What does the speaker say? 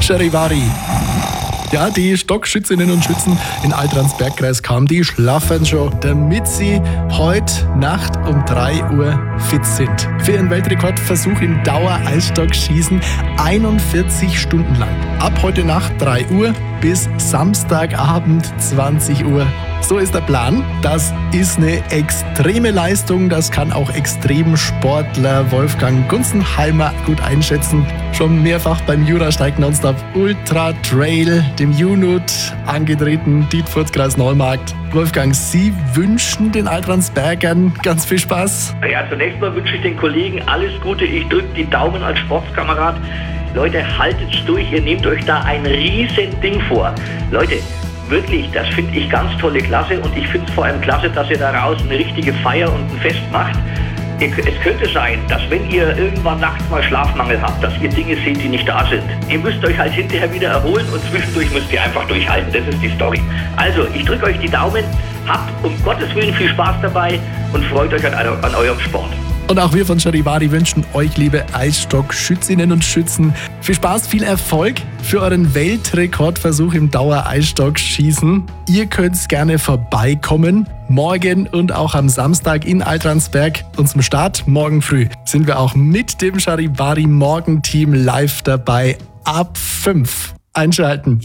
Charivari. Ja, die Stockschützinnen und Schützen in Altransbergkreis Cham, die schlafen schon, damit sie heute Nacht um 3 Uhr fit sind. Für ihren Weltrekordversuch im Dauereisstockschießen 41 Stunden lang. Ab heute Nacht 3 Uhr bis Samstagabend 20 Uhr. So ist der Plan. Das ist eine extreme Leistung. Das kann auch Extremsportler Wolfgang Gunzenheimer gut einschätzen. Schon mehrfach beim Jurasteig Nonstop Ultra Trail, dem Junut, angetreten, Dietfurt-Kreis Neumarkt. Wolfgang, Sie wünschen den Altransbergern ganz viel Spaß? Ja, zunächst mal wünsche ich den Kollegen alles Gute. Ich drücke die Daumen als Sportskamerad. Leute, haltet's durch. Ihr nehmt euch da ein riesen Ding vor. Leute, wirklich, das finde ich ganz tolle Klasse und ich finde es vor allem klasse, dass ihr daraus eine richtige Feier und ein Fest macht. Es könnte sein, dass wenn ihr irgendwann nachts mal Schlafmangel habt, dass ihr Dinge seht, die nicht da sind. Ihr müsst euch halt hinterher wieder erholen und zwischendurch müsst ihr einfach durchhalten. Das ist die Story. Also, ich drücke euch die Daumen, habt um Gottes Willen viel Spaß dabei und freut euch an eurem Sport. Und auch wir von Charivari wünschen euch, liebe Eisstockschützinnen und Schützen, viel Spaß, viel Erfolg für euren Weltrekordversuch im Dauereisstockschießen. Ihr könnt gerne vorbeikommen. Morgen und auch am Samstag in Altransberg. Und zum Start morgen früh sind wir auch mit dem Charivari Morgenteam live dabei ab 5. Einschalten.